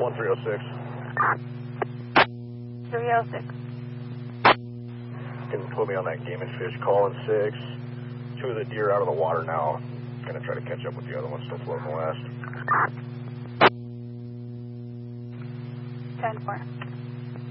calling 306. 306. Can put me on that game and fish. Calling 6. 2 of the deer out of the water now. Gonna try to catch up with the other one still floating west. 10-4.